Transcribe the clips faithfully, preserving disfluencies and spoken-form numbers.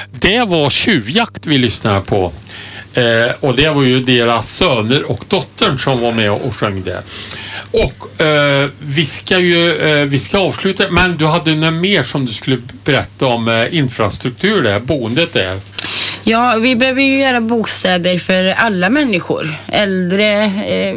Det var Tjuvjakt vi lyssnade på. Eh, och det var ju deras söner och dottern som var med och sjöng det. Och eh, vi ska ju eh, vi ska avsluta, men du hade något mer som du skulle berätta om eh, infrastruktur där, boendet där. Ja, vi behöver ju göra bostäder för alla människor. Äldre, eh,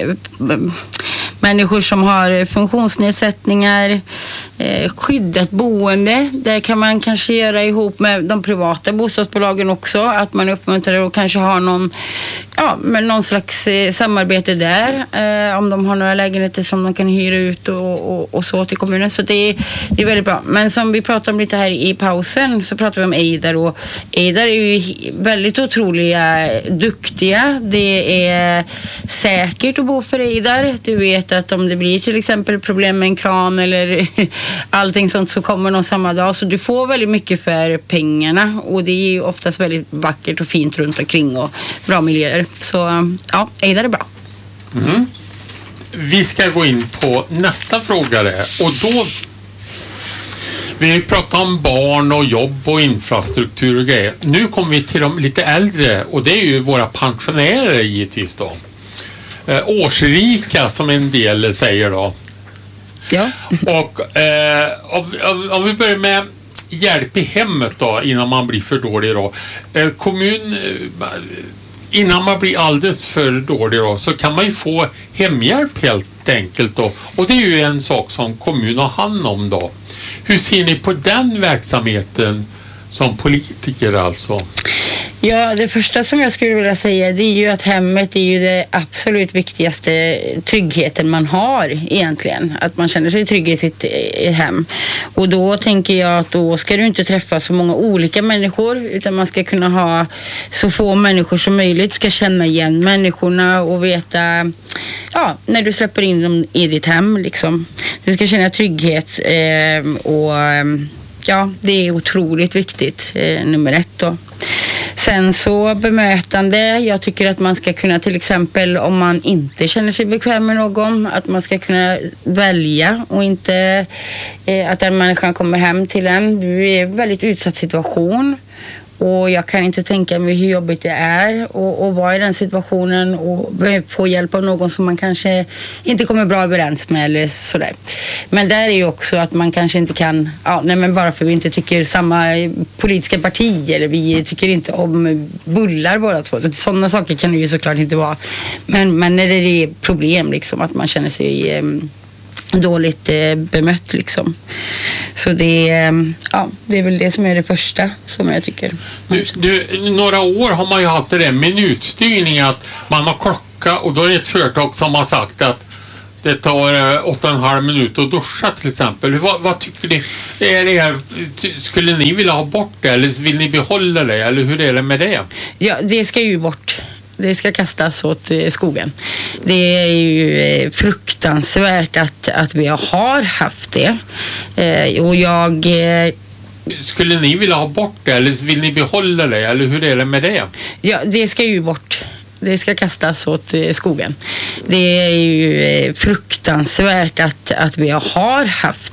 människor som har funktionsnedsättningar, eh, skyddat boende. Det kan man kanske göra ihop med de privata bostadsbolagen också. Att man uppmuntrar och kanske har någon, ja, med någon slags eh, samarbete där. Eh, om de har några lägenheter som de kan hyra ut och, och, och så till kommunen. Så det är, det är väldigt bra. Men som vi pratade om lite här i pausen så pratar vi om Eidar. Och Eidar är ju väldigt otroliga, duktiga. Det är säkert att bo för Eidar. Du vet att om det blir till exempel problem med en kran eller allting sånt så kommer någon samma dag. Så du får väldigt mycket för pengarna och det är ju oftast väldigt vackert och fint runt omkring och bra miljöer. Så ja, Eidar är bra. Mm. Vi ska gå in på nästa fråga där. Och då vi pratar om barn och jobb och infrastruktur och grejer. Nu kommer vi till de lite äldre och det är ju våra pensionärer givetvis då. Eh, årsrika som en del säger då. Ja. Och eh, om, om, om vi börjar med hjälp i hemmet då innan man blir för dålig då. Eh, kommun, eh, innan man blir alldeles för dålig då så kan man ju få hemhjälp helt enkelt då. Och det är ju en sak som kommunen har hand om då. Hur ser ni på den verksamheten som politiker alltså? Ja, det första som jag skulle vilja säga det är ju att hemmet är ju det absolut viktigaste tryggheten man har egentligen. Att man känner sig trygg i sitt hem. Och då tänker jag att då ska du inte träffa så många olika människor utan man ska kunna ha så få människor som möjligt, ska känna igen människorna och veta, ja, när du släpper in dem i ditt hem liksom. Du ska känna trygghet eh, och ja, det är otroligt viktigt, eh, nummer ett då. Sen så bemötande, jag tycker att man ska kunna till exempel om man inte känner sig bekväm med någon, att man ska kunna välja och inte eh, att den människan kommer hem till en. Du är i en väldigt utsatt situation och jag kan inte tänka mig hur jobbigt det är och, och vara i den situationen och få hjälp av någon som man kanske inte kommer bra överens med eller sådär. Men där är ju också att man kanske inte kan, ja, nej men bara för vi inte tycker samma politiska parti eller vi tycker inte om bullar båda två. Sådana saker kan det ju såklart inte vara. Men, men när det är problem liksom, att man känner sig eh, dåligt eh, bemött liksom. Så det är, ja, det är väl det som är det första som jag tycker. Du, du, några år har man ju haft det där minutstyrning att man har klocka och då är det ett företag som har sagt att det tar åtta och en halv minut att duscha till exempel. Vad, vad tycker ni? Är det, skulle ni vilja ha bort det eller vill ni behålla det? Eller hur är det med det? Ja, det ska ju bort. Det ska kastas åt skogen. Det är ju fruktansvärt att, att vi har haft det. Och jag... Skulle ni vilja ha bort det eller vill ni behålla det? Eller hur är det med det? Ja, det ska ju bort. Det ska kastas åt skogen. Det är ju fruktansvärt att, att vi har haft